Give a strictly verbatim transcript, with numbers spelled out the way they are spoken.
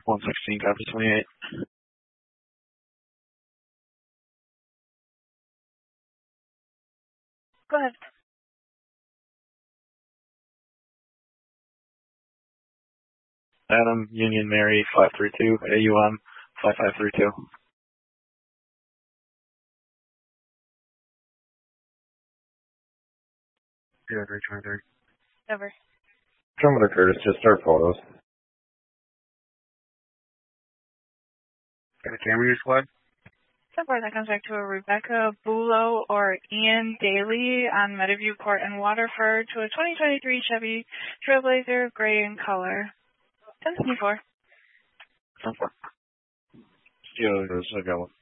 one sixteen, copy twenty-eight. Go ahead. Adam, Union Mary, five three two, A U M, five five three two. zero three twenty-three. Over. Commodore Curtis, just start photos. Got a camera use squad? So far, that comes back to a Rebecca Bulow or Ian Daly on Meadowview Court and Waterford to a twenty twenty-three Chevy Trailblazer, gray in color. ten four. ten four. Steelers, I got one.